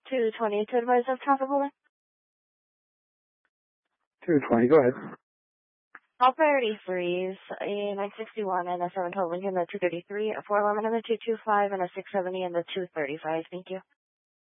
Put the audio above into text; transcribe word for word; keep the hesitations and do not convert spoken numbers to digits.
two twenty to advise of traffic holding. two twenty, go ahead. All priority threes, a nine sixty-one and a seven twelve Lincoln, the two thirty-three, a four eleven and the two twenty-five, and a six seventy and the two thirty-five. Thank you.